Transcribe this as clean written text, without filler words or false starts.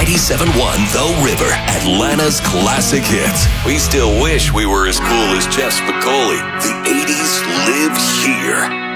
97.1 The River, Atlanta's classic hits. We still wish we were as cool as Jeff Spicoli. The 80s live here.